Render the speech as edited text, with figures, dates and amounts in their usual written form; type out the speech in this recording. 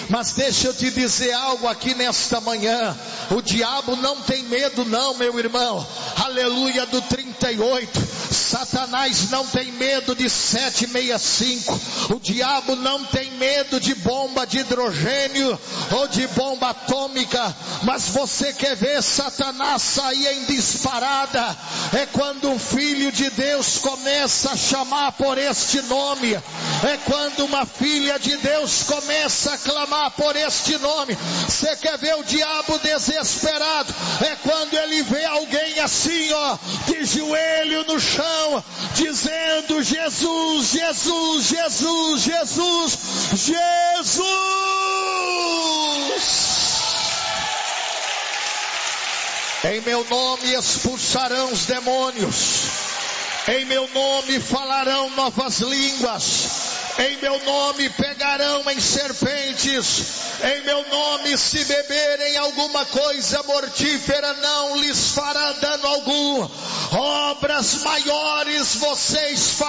Mas deixa eu te dizer algo aqui nesta manhã. O diabo não tem medo não, meu irmão. Aleluia, do 38. Satanás não tem medo de 765. O diabo não tem medo de bomba de hidrogênio ou de bomba atômica. Mas você quer ver Satanás sair em disparada? É quando um filho de Deus começa a chamar por este nome. É quando uma filha de Deus começa a clamar por este nome. Você quer ver o diabo desesperado? É quando ele vê alguém assim, ó, de joelho no chão, dizendo: Jesus, Jesus, Jesus, Jesus, Jesus. Em meu nome expulsarão os demônios. Em meu nome falarão novas línguas. Em meu nome pegarão em serpentes. Em meu nome, se beberem alguma coisa mortífera, não lhes fará dano algum. Obras maiores vocês farão.